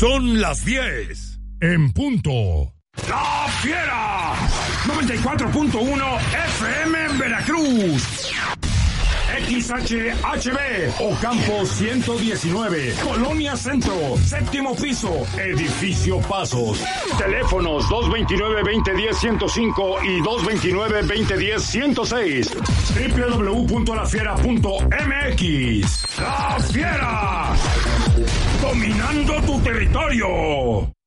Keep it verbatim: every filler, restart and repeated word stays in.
Son las diez en punto. ¡La Fiera! noventa y cuatro punto uno F M en Veracruz. X H H B, Ocampo ciento diecinueve, Colonia Centro, séptimo piso, Edificio Pasos. Teléfonos dos veintinueve, veinte diez, ciento cinco y dos veintinueve, veinte diez, ciento seis. doble u doble u doble u punto la fiera punto m x. ¡La Fiera! Dominando tu territorio.